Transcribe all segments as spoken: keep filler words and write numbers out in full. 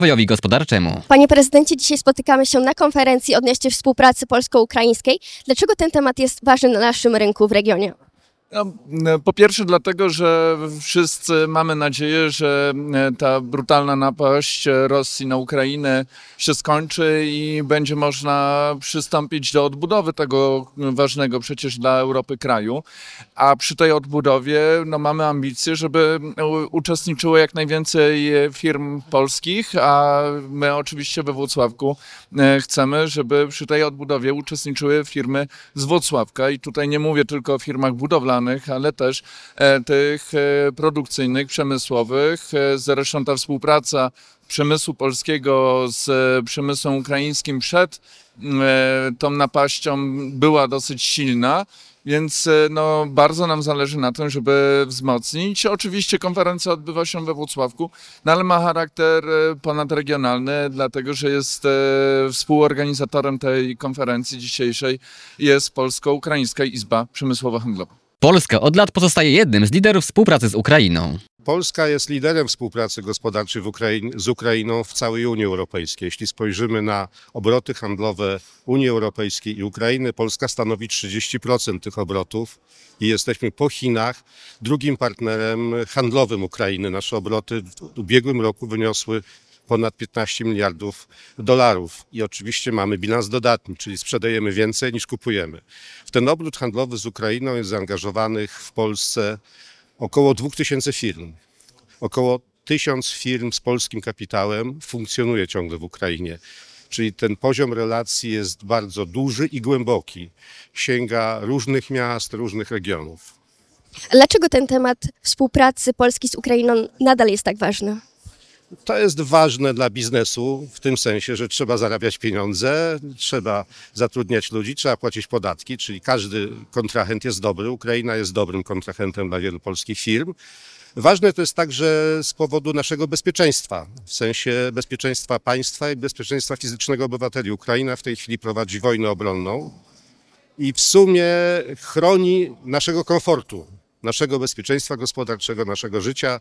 rozwojowi gospodarczemu. Panie prezydencie, dzisiaj spotykamy się na konferencji odnośnie współpracy polsko-ukraińskiej. Dlaczego ten temat jest ważny na naszym rynku w regionie? No, po pierwsze dlatego, że wszyscy mamy nadzieję, że ta brutalna napaść Rosji na Ukrainę się skończy i będzie można przystąpić do odbudowy tego ważnego przecież dla Europy kraju. A przy tej odbudowie no, mamy ambicje, żeby uczestniczyło jak najwięcej firm polskich, a my oczywiście we Włocławku chcemy, żeby przy tej odbudowie uczestniczyły firmy z Włocławka. I tutaj nie mówię tylko o firmach budowlanych, ale też e, tych e, produkcyjnych, przemysłowych. E, zresztą ta współpraca przemysłu polskiego z e, przemysłem ukraińskim przed e, tą napaścią była dosyć silna, więc e, no, bardzo nam zależy na tym, żeby wzmocnić. Oczywiście konferencja odbywa się we Włocławku, no, ale ma charakter e, ponadregionalny, dlatego że jest e, współorganizatorem tej konferencji dzisiejszej jest Polsko-Ukraińska Izba Przemysłowo-Handlowa. Polska od lat pozostaje jednym z liderów współpracy z Ukrainą. Polska jest liderem współpracy gospodarczej w Ukrainie, z Ukrainą w całej Unii Europejskiej. Jeśli spojrzymy na obroty handlowe Unii Europejskiej i Ukrainy, Polska stanowi trzydzieści procent tych obrotów i jesteśmy po Chinach drugim partnerem handlowym Ukrainy. Nasze obroty w ubiegłym roku wyniosły ponad piętnaście miliardów dolarów i oczywiście mamy bilans dodatni, czyli sprzedajemy więcej niż kupujemy. W ten obrót handlowy z Ukrainą jest zaangażowanych w Polsce około dwóch tysięcy firm. Około tysiąc firm z polskim kapitałem funkcjonuje ciągle w Ukrainie. Czyli ten poziom relacji jest bardzo duży i głęboki. Sięga różnych miast, różnych regionów. Dlaczego ten temat współpracy Polski z Ukrainą nadal jest tak ważny? To jest ważne dla biznesu w tym sensie, że trzeba zarabiać pieniądze, trzeba zatrudniać ludzi, trzeba płacić podatki, czyli każdy kontrahent jest dobry. Ukraina jest dobrym kontrahentem dla wielu polskich firm. Ważne to jest także z powodu naszego bezpieczeństwa, w sensie bezpieczeństwa państwa i bezpieczeństwa fizycznego obywateli. Ukraina w tej chwili prowadzi wojnę obronną i w sumie chroni naszego komfortu, naszego bezpieczeństwa gospodarczego, naszego życia,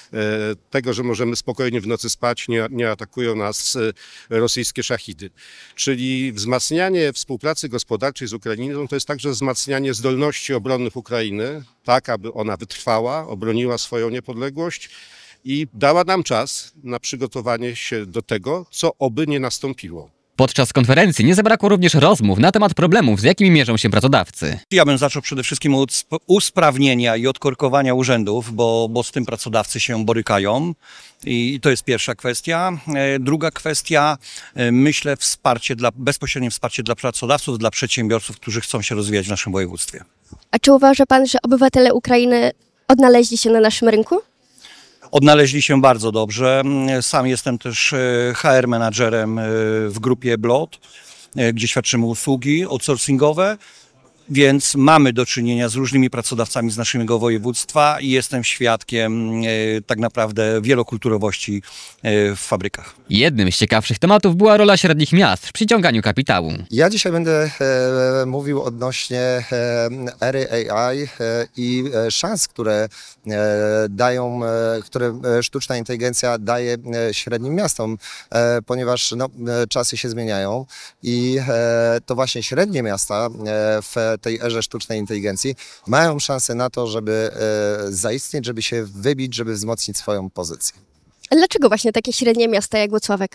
tego, że możemy spokojnie w nocy spać, nie, nie atakują nas rosyjskie szachidy. Czyli wzmacnianie współpracy gospodarczej z Ukrainą to jest także wzmacnianie zdolności obronnych Ukrainy, tak aby ona wytrwała, obroniła swoją niepodległość i dała nam czas na przygotowanie się do tego, co oby nie nastąpiło. Podczas konferencji nie zabrakło również rozmów na temat problemów, z jakimi mierzą się pracodawcy. Ja bym zaczął przede wszystkim od usprawnienia i odkorkowania urzędów, bo, bo z tym pracodawcy się borykają. I to jest pierwsza kwestia. Druga kwestia, myślę, wsparcie dla, bezpośrednie wsparcie dla pracodawców, dla przedsiębiorców, którzy chcą się rozwijać w naszym województwie. A czy uważa pan, że obywatele Ukrainy odnaleźli się na naszym rynku? Odnaleźli się bardzo dobrze. Sam jestem też H R menadżerem w grupie Blot, gdzie świadczymy usługi outsourcingowe, więc mamy do czynienia z różnymi pracodawcami z naszego województwa i jestem świadkiem tak naprawdę wielokulturowości w fabrykach. Jednym z ciekawszych tematów była rola średnich miast w przyciąganiu kapitału. Ja dzisiaj będę e, mówił odnośnie e, ery A I e, i e, szans, które e, dają, e, które sztuczna inteligencja daje e, średnim miastom, e, ponieważ no, e, czasy się zmieniają i e, to właśnie średnie miasta e, w tej erze sztucznej inteligencji mają szansę na to, żeby e, zaistnieć, żeby się wybić, żeby wzmocnić swoją pozycję. Dlaczego właśnie takie średnie miasta jak Włocławek?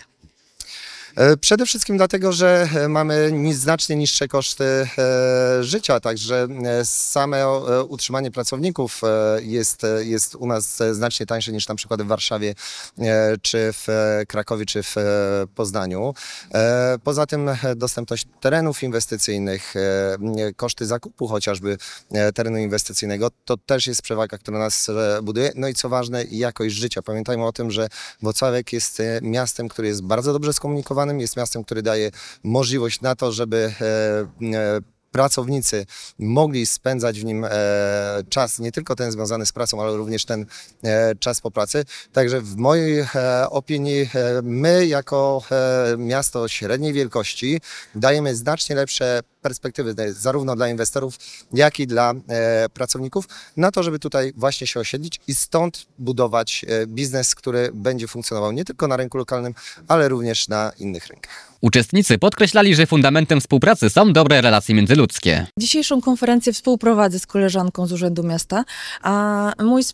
Przede wszystkim dlatego, że mamy znacznie niższe koszty życia, także same utrzymanie pracowników jest, jest u nas znacznie tańsze niż na przykład w Warszawie, czy w Krakowie, czy w Poznaniu. Poza tym dostępność terenów inwestycyjnych, koszty zakupu chociażby terenu inwestycyjnego, to też jest przewaga, która nas buduje. No i co ważne, jakość życia. Pamiętajmy o tym, że Włocławek jest miastem, który jest bardzo dobrze skomunikowany, jest miastem, który daje możliwość na to, żeby pracownicy mogli spędzać w nim e, czas, nie tylko ten związany z pracą, ale również ten e, czas po pracy. Także w mojej e, opinii e, my jako e, miasto średniej wielkości dajemy znacznie lepsze perspektywy zarówno dla inwestorów, jak i dla e, pracowników na to, żeby tutaj właśnie się osiedlić i stąd budować e, biznes, który będzie funkcjonował nie tylko na rynku lokalnym, ale również na innych rynkach. Uczestnicy podkreślali, że fundamentem współpracy są dobre relacje międzyludzkie. Dzisiejszą konferencję współprowadzę z koleżanką z Urzędu Miasta, a mój